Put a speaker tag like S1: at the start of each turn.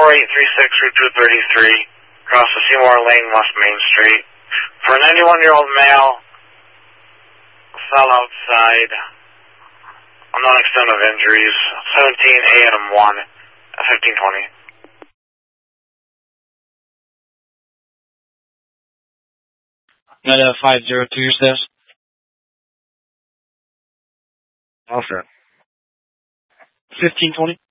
S1: 4836 Route 233, across the Seymour Lane, West Main Street. For a 91-year-old male, fell outside, unknown extent of injuries, 17 a.m. 1 at 1520.
S2: Got a 502, your status?
S3: All set.
S2: 1520?